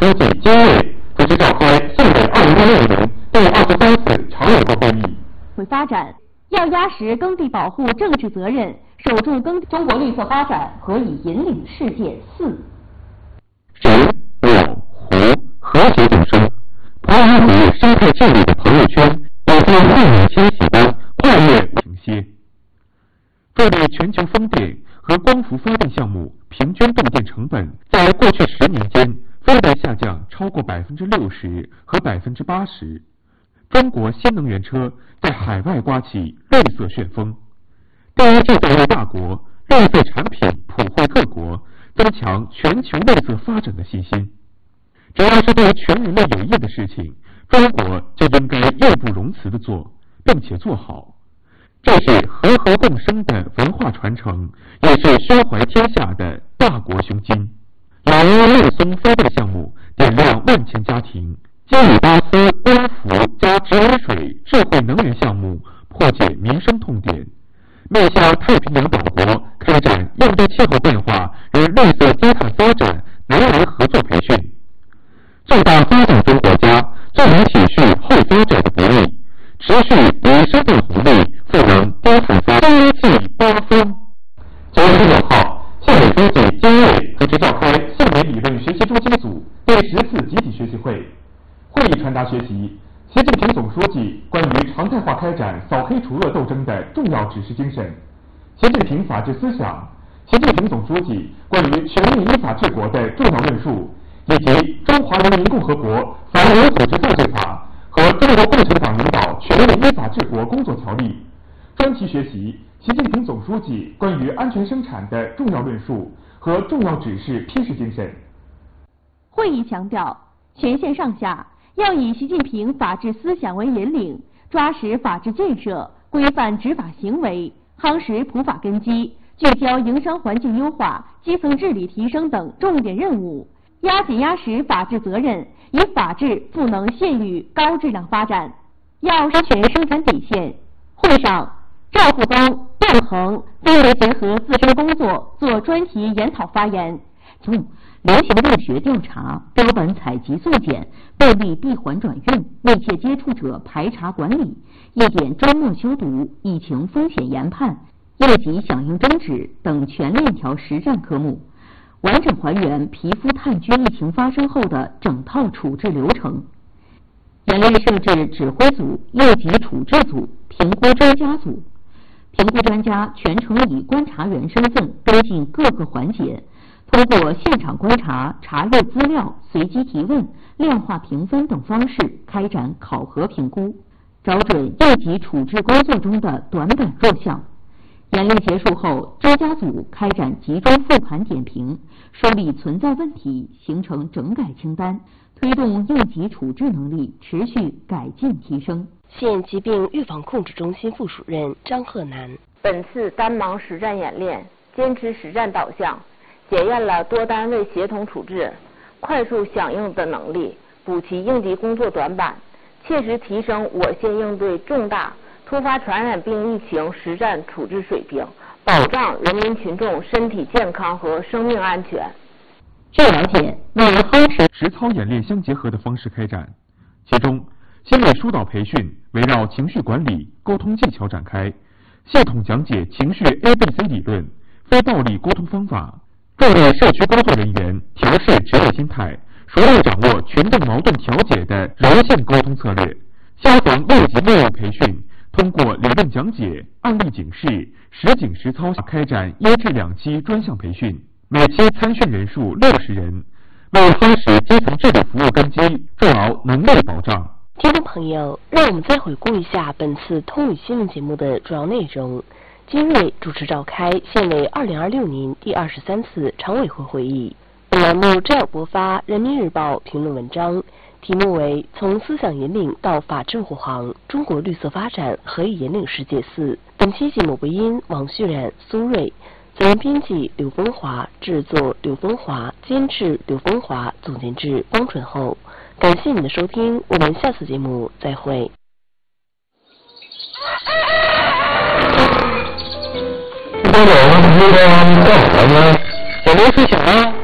书记今日主持召开现委2016年第23次常委会会议。 会发展要压实耕地保护政治责任，守住耕地中国绿色发展何以引领世界4。 人、鸟、湖和谐共生，葡萄牙湖生态治理的朋友圈也在万鸟迁徙般快乐停歇。助力全球风电和光伏发电项目平均动电成本在过去10年间分别下降超过60%和80%。中国新能源车在海外刮起绿色旋风，第一制造业大国，绿色产品普惠各国，增强全球绿色发展的信心。只要是对全人类有益的事情，中国就应该义不容辞地做，并且做好。这是和合共生的文化传承，也是胸怀天下的大国胸襟。老挝绿松发电项目点亮万千家庭，基里巴斯光伏加直流水智慧能源项目破解民生痛点，面向太平洋岛国开展应对气候变化与绿色低碳发展南来合作培训。最大发展中国家最能体恤后发者的不易，持续以生态红利赋能低复发经济八方。9月16号，县委书记金瑞主持召开县委理论学习中心组第10次集体学习会。会议传达学习习近平总书记关于常态化开展扫黑除恶斗争的重要指示精神，习近平法治思想，习近平总书记关于全面依法治国的重要论述，以及《中华人民共和国法人组织犯罪法》和《中国共产党领导全面依法治国工作条例》。专题学习习近平总书记关于安全生产的重要论述和重要指示批示精神。 会议强调，全县上下要以习近平法治思想为引领，抓实法治建设、规范执法行为、夯实普法根基，聚焦营商环境优化、基层治理提升等重点任务，压紧压实法治责任，以法治赋能县域高质量发展。要实权生产底线。会上，赵复刚、段恒分别结合自身工作做专题研讨发言。 流行病学调查、标本采集速检、病例闭环转运、密切接触者排查管理、夜点周末休毒、疫情风险研判、业绩响应终止等全链条实战科目，完整还原皮肤炭疽疫情发生后的整套处置流程。严厉设置指挥组、业绩处置组、评估专家组。评估专家全程以观察员身份跟进各个环节，通过现场观察、查阅资料、随机提问、量化评分等方式开展考核评估，找准业绩处置工作中的短板弱项。演练结束后，专家组开展集中复盘点评，梳理存在问题，形成整改清单，推动应急处置能力持续改进提升。 县疾病预防控制中心副主任张鹤南， 本次单盲实战演练坚持实战导向，检验了多单位协同处置、快速响应的能力，补齐应急工作短板，切实提升我县应对重大突发传染病疫情实战处置水平，保障人民群众身体健康和生命安全。 据了解，为夯实实操演练相结合的方式开展，其中心理疏导培训围绕情绪管理、沟通技巧展开，系统讲解情绪 ABC 理论、非暴力沟通方法，助力社区工作人员调试职业心态，熟练掌握群众矛盾调解的柔性沟通策略。消防应急业务培训通过理论讲解、案例警示、实景实操开展1至2期专项培训，每期参训人数60人，为夯实基层治理服务根基筑牢能力保障。 听众朋友，让我们再回顾一下本次通语新闻节目的主要内容。金瑞主持召开县委2026年第23次常委会会议。本栏目正要播发《人民日报》评论文章，题目为《从思想引领到法治护航，中国绿色发展何以引领世界4》。本期节目播音王旭然、苏瑞，责任编辑刘风华，制作刘风华，监制刘风华，总监制汪纯厚。感谢你的收听，我们下次节目再会。 这有这个叫什么？小刘睡醒了。